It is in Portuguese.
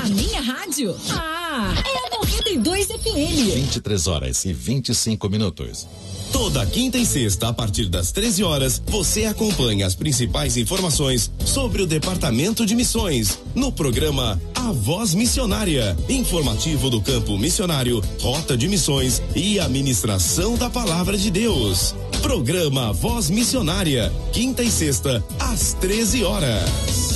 A minha rádio? É a 92 FM. 23 horas e 25 minutos. Toda quinta e sexta, a partir das 13 horas, você acompanha as principais informações sobre o Departamento de Missões, no programa A Voz Missionária, informativo do campo missionário, rota de missões e a ministração da Palavra de Deus. Programa Voz Missionária, quinta e sexta, às 13 horas.